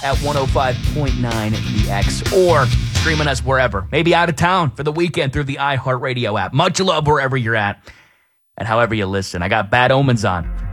at 105.9 The X, or streaming us wherever. Maybe out of town for the weekend through the iHeartRadio app. Much love wherever you're at and however you listen. I got Bad Omens on.